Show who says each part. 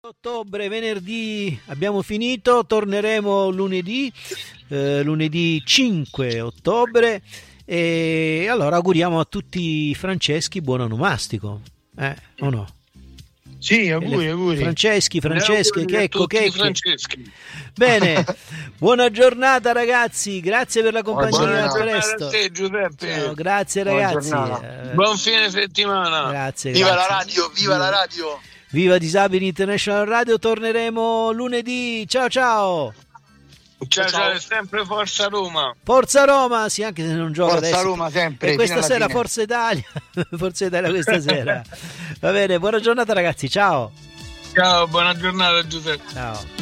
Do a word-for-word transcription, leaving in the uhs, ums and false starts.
Speaker 1: Ottobre, venerdì abbiamo finito, torneremo lunedì, eh, lunedì cinque ottobre, e allora auguriamo a tutti i Franceschi buon onomastico, eh, o no?
Speaker 2: Sì, auguri, auguri.
Speaker 1: Franceschi, Franceschi, che ecco, che
Speaker 3: Franceschi.
Speaker 1: Bene, buona giornata ragazzi, grazie per la compagnia,
Speaker 2: Buona
Speaker 1: a presto.
Speaker 3: A te, Giuseppe.
Speaker 1: Ciao, grazie
Speaker 2: Buona
Speaker 1: ragazzi.
Speaker 2: giornata.
Speaker 1: Eh,
Speaker 3: Buon fine settimana.
Speaker 1: grazie,
Speaker 2: Viva
Speaker 1: grazie.
Speaker 2: la radio, viva la radio.
Speaker 1: Viva Disabili International Radio, torneremo lunedì. Ciao ciao.
Speaker 3: Ciao, ciao,
Speaker 2: Ciao.
Speaker 3: è sempre Forza Roma.
Speaker 1: Forza Roma, sì, anche se non gioca
Speaker 2: Forza
Speaker 1: adesso.
Speaker 2: Roma sempre.
Speaker 1: E questa
Speaker 2: fino alla
Speaker 1: sera
Speaker 2: fine.
Speaker 1: Forza Italia. Forza Italia questa sera. Va bene, buona giornata ragazzi, ciao.
Speaker 3: Ciao, buona giornata Giuseppe.
Speaker 1: Ciao.